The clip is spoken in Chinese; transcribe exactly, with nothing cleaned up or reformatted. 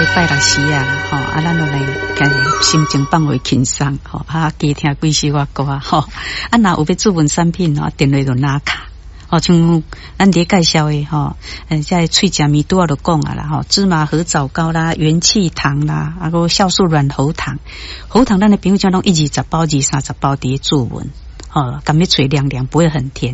拜六时啊啦，吼啊，咱就来开始心情放为轻松，吼啊，加听几首歌歌，吼啊，若有要注文产品吼，电话就拿卡。哦，像咱伫介绍的吼，呃，在脆食面拄仔就讲啊啦吼，芝麻合枣糕啦、元气糖啦，啊个酵素软喉糖，喉糖咱的朋友讲拢一二十包、二三十包伫注文，哦，甘要吹凉凉，不会很甜。